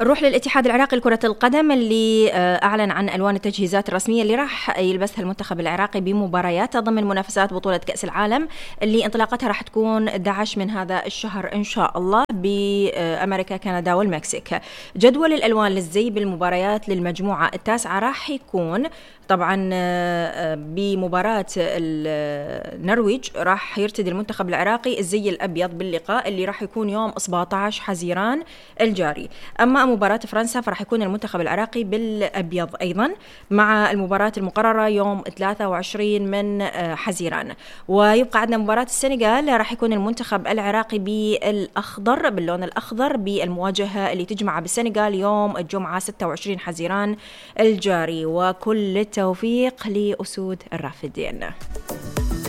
نروح للاتحاد العراقي لكرة القدم اللي أعلن عن ألوان التجهيزات الرسمية اللي راح يلبسها المنتخب العراقي بمبارياته ضمن منافسات بطولة كأس العالم اللي انطلاقتها راح تكون 11 من هذا الشهر إن شاء الله بأمريكا كندا والمكسيك. جدول الألوان للزي بالمباريات للمجموعة التاسعة راح يكون طبعا بمباراة النرويج راح يرتدي المنتخب العراقي الزي الأبيض باللقاء اللي راح يكون يوم 17 حزيران الجاري. أما مباراة فرنسا فراح يكون المنتخب العراقي بالأبيض أيضا مع المباراة المقررة يوم 23 من حزيران. ويبقى عندنا مباراة السنغال راح يكون المنتخب العراقي بالأخضر باللون الأخضر بالمواجهة اللي تجمع بالسنغال يوم الجمعة 26 حزيران الجاري. وكل التوفيق لأسود الرافدين.